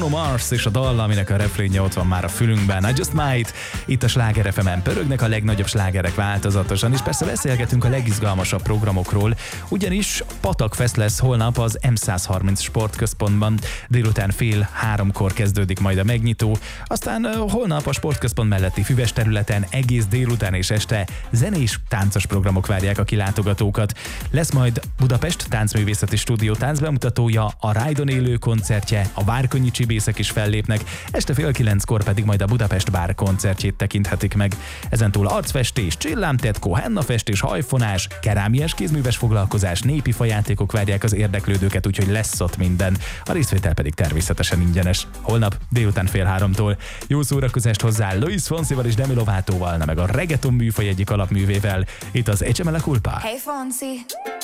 Bruno Mars és a dal, aminek a refrénje ott van már a fülünkben. I Just Might. Itt a Sláger FM-en pörögnek a legnagyobb slágerek változatosan, és persze beszélgetünk a legizgalmasabb programokról, ugyanis Patakfest lesz holnap az M130 Sportközpontban. Délután 2:30 kezdődik majd a megnyitó, aztán holnap a sportközpont melletti füves területen egész délután és este zenés, táncos programok várják a kilátogatókat. Lesz majd Budapest Táncművészeti Stúdió táncbemutatója, a Rájdon élő koncertje, a várkonyi csibészek is fellépnek, este 8:30 pedig majd a Budapest Bár koncertjét tekinthetik meg. Ezentúl arcfestés, csillámtetkó, hennafestés, hajfonás, kerámiás kézműves foglalkozás, népi fajátékok várják az érdeklődőket, úgyhogy lesz ott minden. A részvétel pedig természetesen ingyenes. Holnap délután 2:30. Jó szórakozást hozzá Luis Fonsival és Demi Lovatóval, meg a reggaeton műfaj egyik alapművével. Itt az Échame la Culpa. Hey Fonsi.